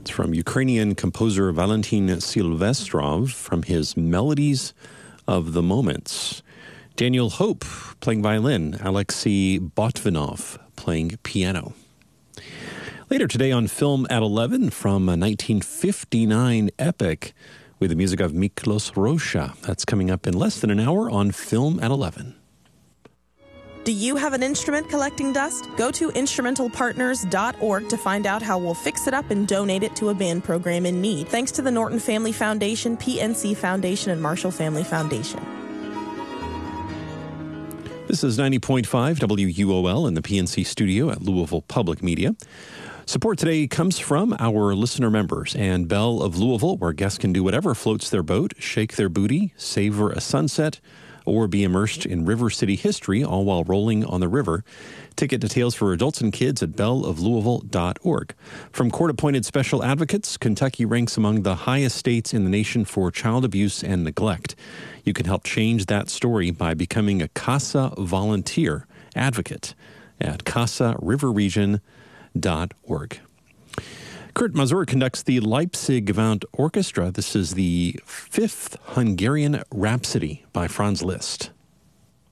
It's from Ukrainian composer Valentin Silvestrov from his Melodies of the Moments. Daniel Hope playing violin, Alexei Botvinov playing piano. Later today on Film at 11 from a 1959 epic with the music of Miklos Rocha. That's coming up in less than an hour on Film at 11. Do you have an instrument collecting dust? Go to instrumentalpartners.org to find out how we'll fix it up and donate it to a band program in need. Thanks to the Norton Family Foundation, PNC Foundation, and Marshall Family Foundation. This is 90.5 WUOL in the PNC studio at Louisville Public Media. Support today comes from our listener members and Belle of Louisville, where guests can do whatever floats their boat, shake their booty, savor a sunset, or be immersed in River City history, all while rolling on the river. Ticket details for adults and kids at belleoflouisville.org. From court-appointed special advocates, Kentucky ranks among the highest states in the nation for child abuse and neglect. You can help change that story by becoming a CASA volunteer advocate at CASARiverRegion.org. Kurt Masur conducts the Leipzig Gewand Orchestra. This is the fifth Hungarian Rhapsody by Franz Liszt.